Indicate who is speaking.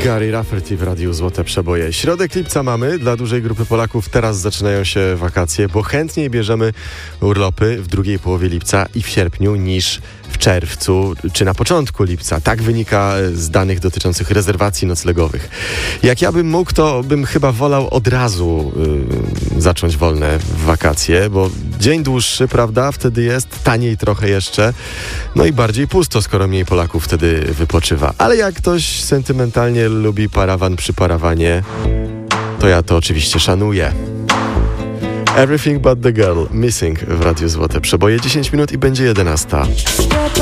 Speaker 1: Gary Rafferty w Radiu Złote Przeboje. Środek lipca mamy, dla dużej grupy Polaków teraz zaczynają się wakacje, bo chętniej bierzemy urlopy w drugiej połowie lipca i w sierpniu niż w czerwcu czy na początku lipca. Tak wynika z danych dotyczących rezerwacji noclegowych. Jak ja bym mógł, to bym chyba wolał od razu zacząć wolne wakacje, bo dzień dłuższy, prawda, wtedy jest taniej trochę jeszcze, no i bardziej pusto, skoro mniej Polaków wtedy wypoczywa. Ale jak ktoś sentymentalnie lubi parawan przy parawanie, to ja to oczywiście szanuję. Everything But The Girl, Missing w Radiu Złote Przeboje. 10 minut i będzie 11.